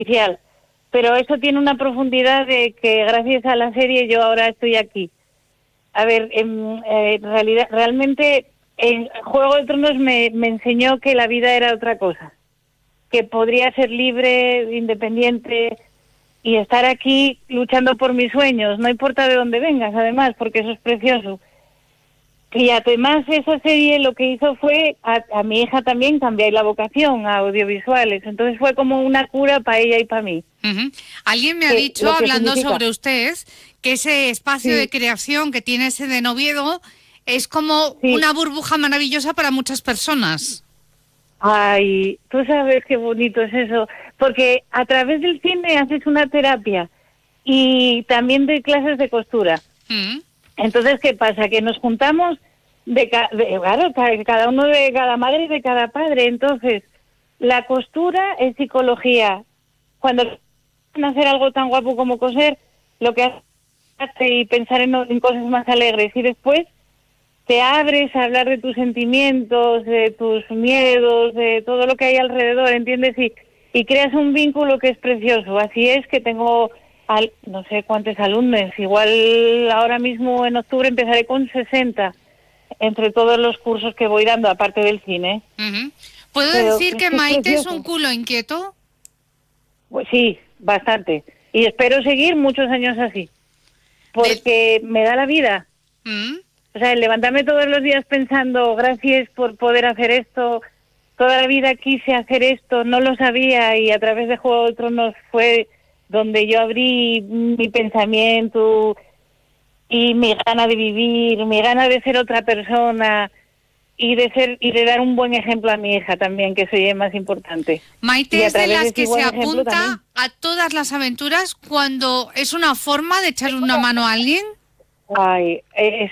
superficial, pero eso tiene una profundidad de que gracias a la serie yo ahora estoy aquí. A ver, en realidad, realmente en Juego de Tronos me enseñó que la vida era otra cosa, que podría ser libre, independiente y estar aquí luchando por mis sueños, no importa de dónde vengas, además, porque eso es precioso. Y además esa serie lo que hizo fue a mi hija también cambiar la vocación a audiovisuales, entonces fue como una cura para ella y para mí. Ujú. Alguien me ha Que dicho, lo que hablando significa, sobre usted, que ese espacio de sí, creación que tiene ese de Oviedo es como sí. una burbuja maravillosa para muchas personas. Ay, tú sabes qué bonito es eso, porque a través del cine haces una terapia y también de clases de costura. Mm. Entonces, ¿qué pasa? Que nos juntamos claro, cada uno de cada madre y de cada padre. Entonces, la costura es psicología. Cuando van a hacer algo tan guapo como coser, lo que hace y pensar en cosas más alegres. Y después te abres a hablar de tus sentimientos, de tus miedos, de todo lo que hay alrededor, ¿entiendes? Y creas un vínculo que es precioso. Así es que tengo, no sé cuántos alumnos, igual ahora mismo en octubre empezaré con 60, entre todos los cursos que voy dando, aparte del cine. Ujú. ¿Puedo Pero decir es que que es Maite es un precioso. culo inquieto? Pues sí, bastante. Y espero seguir muchos años así, De... porque me da la vida. Mm. O sea, el levantarme todos los días pensando, gracias por poder hacer esto, toda la vida quise hacer esto, no lo sabía y a través de Juego de Tronos fue donde yo abrí mi pensamiento y mi gana de vivir, mi gana de ser otra persona y de dar un buen ejemplo a mi hija también, que soy el más importante. Y Maite a es de través de las ese que se buen ejemplo también. apunta a todas las aventuras cuando es una forma de echarle una mano a alguien. Ay,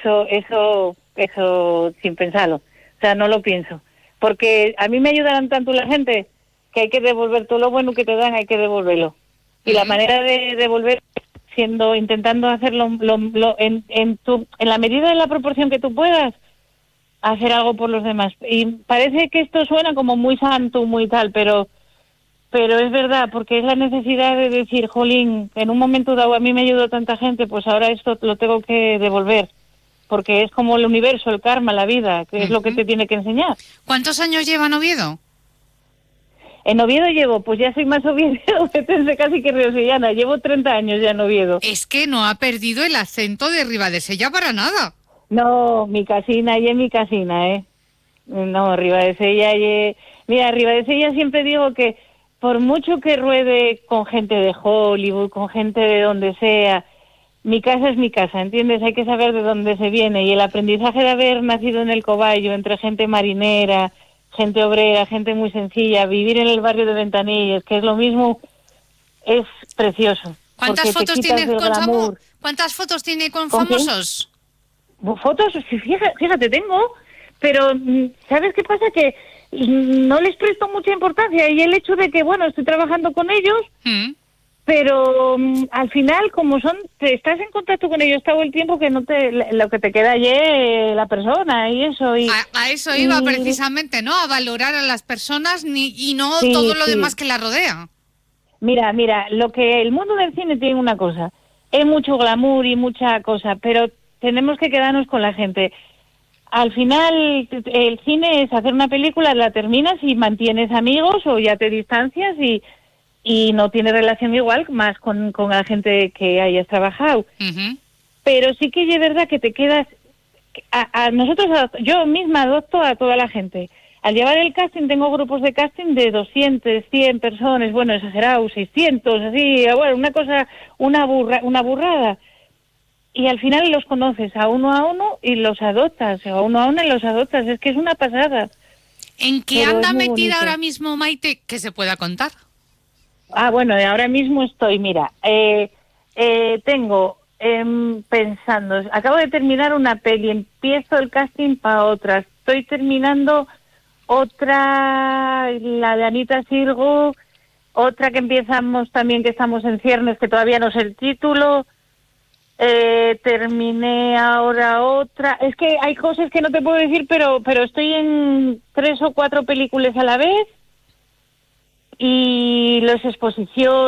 eso sin pensarlo. O sea, no lo pienso. Porque a mí me ayudarán tanto la gente que hay que devolver todo lo bueno que te dan, hay que devolverlo. Y la Mm. manera de devolver intentando hacerlo en la medida de la proporción que tú puedas, hacer algo por los demás. Y parece que esto suena como muy santo, muy tal, pero es verdad, porque es la necesidad de decir, jolín, en un momento dado a mí me ayudó tanta gente, pues ahora esto lo tengo que devolver, porque es como el universo, el karma, la vida, que es lo que Ujú. te tiene que enseñar. ¿Cuántos años lleva en Oviedo? En Oviedo llevo, pues ya soy más oviedoense casi que riosellana, llevo 30 años ya en Oviedo. Es que no ha perdido el acento de Ribadesella para nada. No, mi casina, y es mi casina, ¿eh? No, Ribadesella, mira, Ribadesella siempre digo que por mucho que ruede con gente de Hollywood, con gente de donde sea, mi casa es mi casa, ¿entiendes? Hay que saber de dónde se viene y el aprendizaje de haber nacido en el Coballo, entre gente marinera, gente obrera, gente muy sencilla, vivir en el barrio de Ventanillas, que es lo mismo, es precioso, ¿Cuántas porque te fotos quitas tiene del con glamour. ¿Cuántas fotos tiene con ¿Con quién? famosos? Fotos, sí, fíjate, tengo, pero ¿sabes qué pasa? Que no les presto mucha importancia y el hecho de que, bueno, estoy trabajando con ellos, Mm. pero al final, como te estás en contacto con ellos todo el tiempo que no lo que te queda ayer la persona y eso, A eso iba y precisamente, ¿no? A valorar a las personas y no todo sí, lo demás sí. que la rodea. Mira, lo que el mundo del cine tiene una cosa, es mucho glamour y mucha cosa, pero tenemos que quedarnos con la gente. Al final, el cine es hacer una película, la terminas y mantienes amigos o ya te distancias y no tiene relación igual más con la gente que hayas trabajado. Ujú. Pero sí que es verdad que te quedas... yo misma adopto a toda la gente. Al llevar el casting, tengo grupos de casting de 200, 100 personas, bueno, exagerado, 600, así, bueno, una cosa, una burrada. Y al final los conoces a uno y los adoptas, o a una y los adoptas, es que es una pasada, ¿En qué pero es anda muy metida bonito. ahora mismo Maite que se pueda contar? Bueno, ahora mismo estoy, mira, tengo pensando, acabo de terminar una peli, empiezo el casting para otra, estoy terminando otra, la de Anita Sirgu, otra que empezamos también, que estamos en ciernes, que todavía no sé el título. Terminé ahora otra. Es que hay cosas que no te puedo decir, pero estoy en 3 o 4 películas a la vez. y las exposiciones